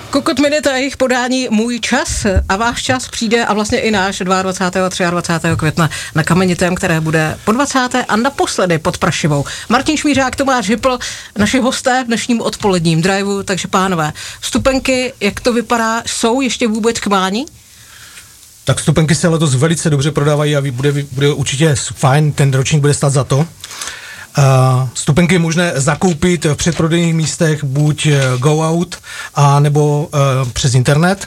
Kokot Minute a jejich podání Můj čas a váš čas přijde a vlastně i náš 22. a 23. května na Kamenitém, které bude po 20. a naposledy pod Prašivou. Martin Šmířák, Tomáš Hypl, naši hosté v dnešním odpoledním driveu, takže pánové, vstupenky, jak to vypadá, jsou ještě vůbec k mání? Tak vstupenky se letos velice dobře prodávají a bude určitě fajn, ten ročník bude stát za to. Vstupenky je možné zakoupit v předprodejních místech, buď Go Out, a nebo přes internet.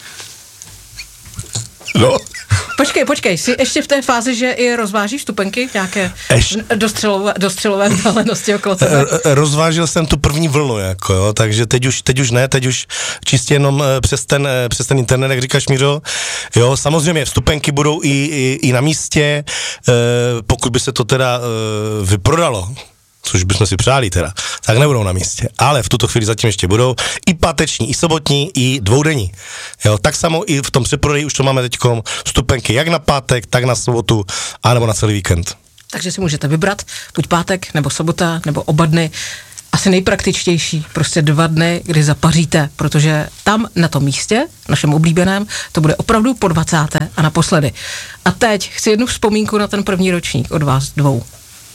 No. Počkej, jsi ještě v té fázi, že i rozvážíš vstupenky nějaké dostřelové vzdálenosti okolo tebe? Rozvážil jsem tu první vlnu, jako jo, takže teď už ne, teď už čistě jenom přes ten internet, jak říkáš, Mířo. Jo, samozřejmě vstupenky budou i na místě, pokud by se to teda vyprodalo, což bychom si přáli teda, tak nebudou na místě. Ale v tuto chvíli zatím ještě budou i páteční, i sobotní, i dvoudenní. Jo, tak samo i v tom přeprodeji už to máme teďkom vstupenky jak na pátek, tak na sobotu, anebo na celý víkend. Takže si můžete vybrat buď pátek, nebo sobota, nebo oba dny. Asi nejpraktičtější, prostě 2 dny, kdy zapaříte, protože tam na tom místě, našem oblíbeném, to bude opravdu po 20. a naposledy. A teď chci jednu vzpomínku na ten první ročník od vás dvou.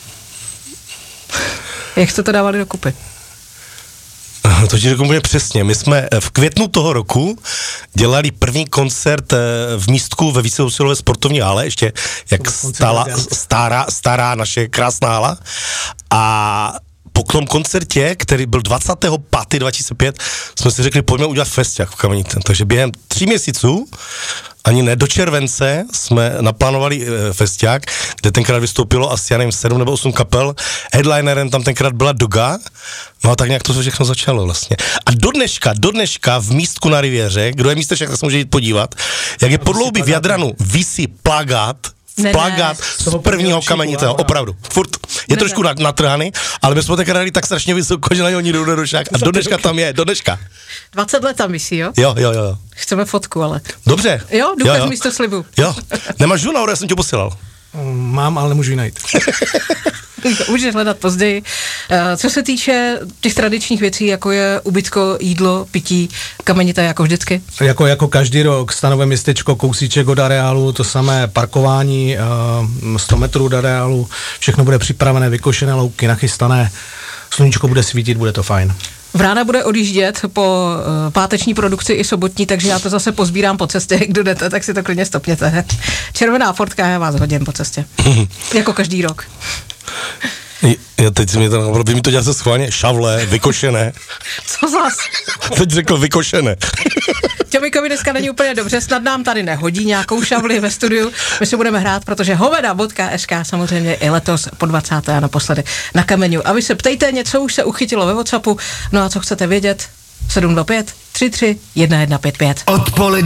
Jak jste to dávali dokupy? To ti řeknu úplně přesně. My jsme v květnu toho roku dělali první koncert v místku ve víceúsilové sportovní hale, ještě jak stará naše krásná hala. A po tom koncertě, který byl 25.2005, jsme si řekli, pojďme udělat festiák v Kamenitém. Takže během 3 měsíců, ani ne do července, jsme naplánovali festiák, kde tenkrát vystoupilo asi, já nevím, 7 nebo 8 kapel. Headlinerem tam tenkrát byla Doga. No a tak nějak to všechno začalo vlastně. A do dneška v místku na Riviéře, kdo je místeček, tak se může jít podívat, jak je podloubí v Jadranu, visí plagát z prvního Kamenitého, opravdu. Furt je trošku natrhaný, ale my jsme tenkrát dali tak strašně vysoko, že na něho nikdo nedošák. A do dneška tam je, do dneška. 20 let tam visí, jo? Jo. Chceme fotku, ale. Dobře. Jo, důkaz místo slibu. Jo. Nemáš žurnál, já jsem tě posílal. Mám, ale nemůžu ji najít. Můžeš hledat později. Co se týče těch tradičních věcí, jako je ubytko, jídlo, pití, Kamenité jako vždycky? Jako každý rok, stanové městečko, kousíček od areálu, to samé parkování, 100 metrů od areálu, všechno bude připravené, vykošené louky, nachystané, sluníčko bude svítit, bude to fajn. Vrána bude odjíždět po páteční produkci i sobotní, takže já to zase pozbírám po cestě, kdo jdete, tak si to klidně stopněte. Červená Fordka, já vás hodím po cestě. Jako každý rok. Já teď vy mi to děláte schválně, šavle, vykošené. Co zas? Teď řekl vykošené. Těmikovi dneska není úplně dobře, snad nám tady nehodí nějakou šavli ve studiu. My si budeme hrát, protože hoveda.sk samozřejmě i letos po 20. a naposledy na Kameniu. A vy se ptejte, něco už se uchytilo ve WhatsAppu, no a co chcete vědět? 725 33 1155. Odpolední